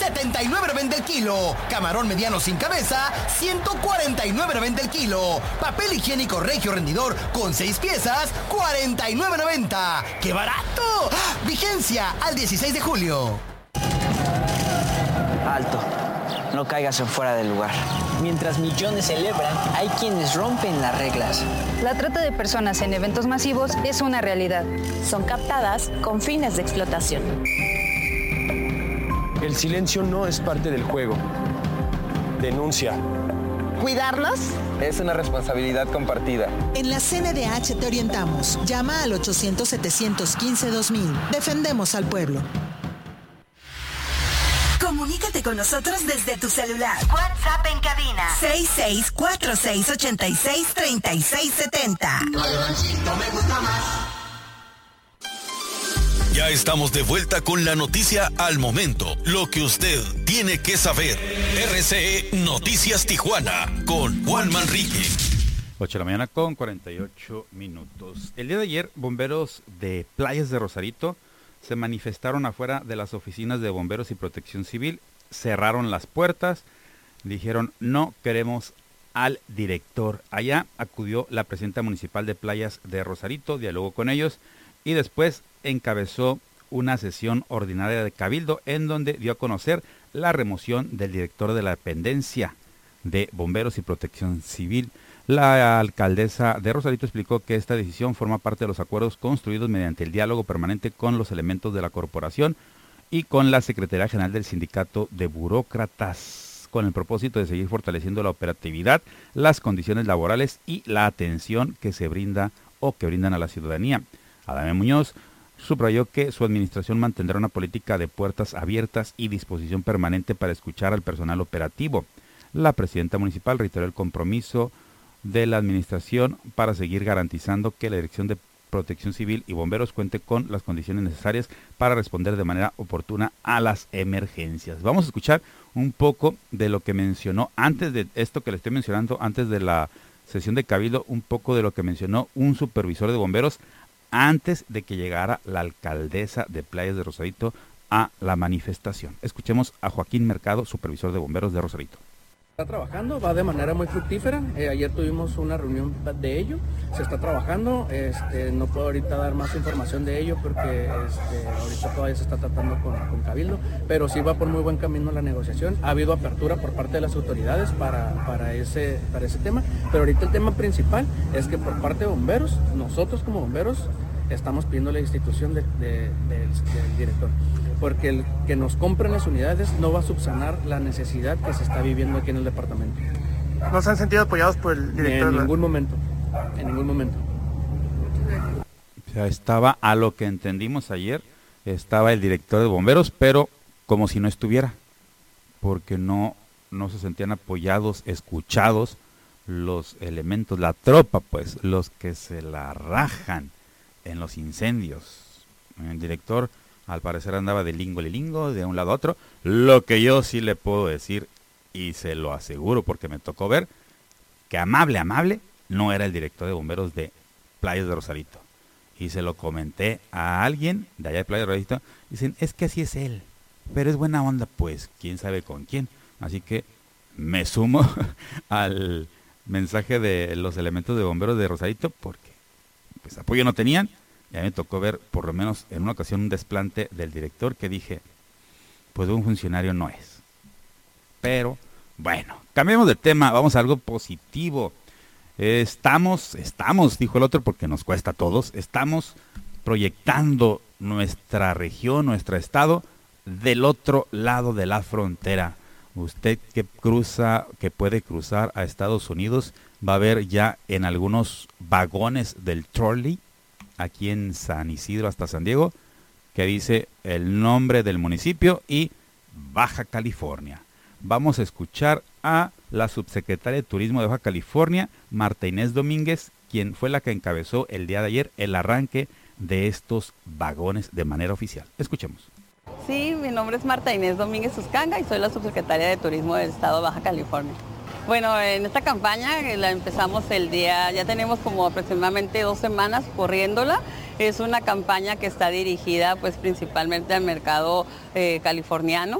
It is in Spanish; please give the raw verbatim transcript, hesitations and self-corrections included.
setenta y nueve noventa el kilo. Camarón mediano sin cabeza, ciento cuarenta y nueve noventa el kilo. Papel higiénico Regio rendidor con seis piezas, cuarenta y nueve noventa. ¡Qué barato! ¡Ah! Vigencia al dieciséis de julio. Alto, no caigas en fuera del lugar. Mientras millones celebran, hay quienes rompen las reglas. La trata de personas en eventos masivos es una realidad. Son captadas con fines de explotación. El silencio no es parte del juego. Denuncia. ¿Cuidarlos? Es una responsabilidad compartida. En la C N D H te orientamos. Llama al ochocientos, setecientos quince, dos mil. Defendemos al pueblo. Comunícate con nosotros desde tu celular. WhatsApp en cabina. seis seis cuatro seis ocho seis tres seis siete cero. Me gusta más. Ya estamos de vuelta con la noticia al momento. Lo que usted tiene que saber. R C E Noticias Tijuana con Juan Manrique. ocho de la mañana con cuarenta y ocho minutos. El día de ayer, bomberos de Playas de Rosarito se manifestaron afuera de las oficinas de bomberos y protección civil, cerraron las puertas, dijeron no queremos al director. Allá acudió la presidenta municipal de Playas de Rosarito, dialogó con ellos y después encabezó una sesión ordinaria de cabildo en donde dio a conocer la remoción del director de la dependencia de bomberos y protección civil. La alcaldesa de Rosarito explicó que esta decisión forma parte de los acuerdos construidos mediante el diálogo permanente con los elementos de la corporación y con la Secretaría General del Sindicato de Burócratas, con el propósito de seguir fortaleciendo la operatividad, las condiciones laborales y la atención que se brinda o que brindan a la ciudadanía. Adame Muñoz subrayó que su administración mantendrá una política de puertas abiertas y disposición permanente para escuchar al personal operativo. La presidenta municipal reiteró el compromiso de la administración para seguir garantizando que la Dirección de Protección Civil y Bomberos cuente con las condiciones necesarias para responder de manera oportuna a las emergencias. Vamos a escuchar un poco de lo que mencionó antes de esto que le estoy mencionando, antes de la sesión de cabildo, un poco de lo que mencionó un supervisor de bomberos antes de que llegara la alcaldesa de Playas de Rosarito a la manifestación. Escuchemos a Joaquín Mercado, supervisor de bomberos de Rosarito. Está trabajando, va de manera muy fructífera. Eh, ayer tuvimos una reunión de ello, se está trabajando. Este, no puedo ahorita dar más información de ello porque este, ahorita todavía se está tratando con, con Cabildo, pero sí va por muy buen camino la negociación. Ha habido apertura por parte de las autoridades para, para, ese, para ese tema, pero ahorita el tema principal es que por parte de bomberos, nosotros como bomberos estamos pidiendo la institución de, de, de, del director, porque el que nos compren las unidades no va a subsanar la necesidad que se está viviendo aquí en el departamento. ¿No se han sentido apoyados por el director? En ningún momento, en ningún momento. O sea, estaba, a lo que entendimos ayer, estaba el director de bomberos, pero como si no estuviera, porque no, no se sentían apoyados, escuchados los elementos, la tropa, pues, los que se la rajan en los incendios. El director al parecer andaba de lingo lilingo de un lado a otro. Lo que yo sí le puedo decir, y se lo aseguro porque me tocó ver, que amable, amable, no era el director de bomberos de Playas de Rosarito. Y se lo comenté a alguien de allá de Playas de Rosarito. Dicen, es que así es él, pero es buena onda, pues, quién sabe con quién. Así que me sumo al mensaje de los elementos de bomberos de Rosarito porque pues apoyo no tenían. Y a mí me tocó ver, por lo menos en una ocasión, un desplante del director que dije, pues un funcionario no es. Pero, bueno, cambiemos de tema, vamos a algo positivo. Estamos, estamos, dijo el otro, porque nos cuesta a todos, estamos proyectando nuestra región, nuestro estado, del otro lado de la frontera. Usted que cruza, que puede cruzar a Estados Unidos, va a ver ya en algunos vagones del trolley, aquí en San Isidro hasta San Diego, que dice el nombre del municipio y Baja California. Vamos a escuchar a la subsecretaria de Turismo de Baja California, Marta Inés Domínguez, quien fue la que encabezó el día de ayer el arranque de estos vagones de manera oficial. Escuchemos. Sí, mi nombre es Marta Inés Domínguez Suscanga y soy la subsecretaria de Turismo del Estado de Baja California. Bueno, en esta campaña la empezamos el día, ya tenemos como aproximadamente dos semanas corriéndola. Es una campaña que está dirigida pues principalmente al mercado eh, californiano.